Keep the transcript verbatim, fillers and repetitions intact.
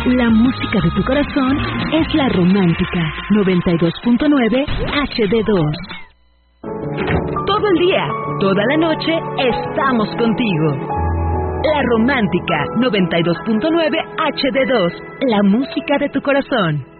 La música de tu corazón es La Romántica noventa y dos punto nueve H D dos. Todo el día, toda la noche, estamos contigo. La Romántica noventa y dos punto nueve H D dos, la música de tu corazón.